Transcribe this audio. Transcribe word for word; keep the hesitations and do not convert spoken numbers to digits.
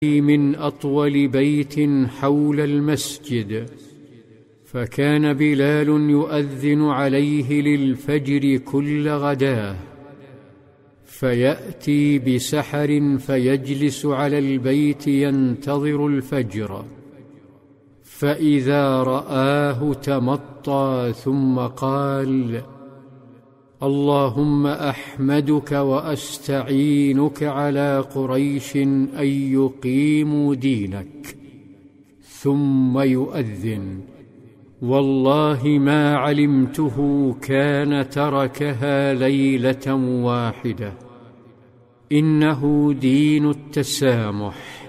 من أطول بيت حول المسجد، فكان بلال يؤذن عليه للفجر كل غداه، فيأتي بسحر فيجلس على البيت ينتظر الفجر، فإذا رآه تمطى ثم قال: اللهم أحمدك وأستعينك على قريش أن يقيموا دينك، ثم يؤذن: والله ما علمته كان تركها ليلة واحدة، إنه دين التسامح.